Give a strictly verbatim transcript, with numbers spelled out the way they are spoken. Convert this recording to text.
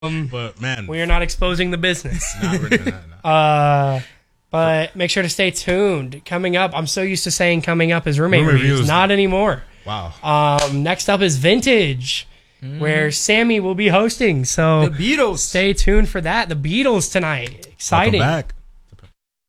Um, but man, we are not exposing the business. Not really, not, not. uh, but make sure to stay tuned. Coming up, I'm so used to saying coming up is roommate Roommate reviews. reviews. Not anymore. Wow. Um, next up is Vintage, mm. where Sammy will be hosting. So the Beatles. Stay tuned for that. The Beatles tonight. Exciting. Welcome back.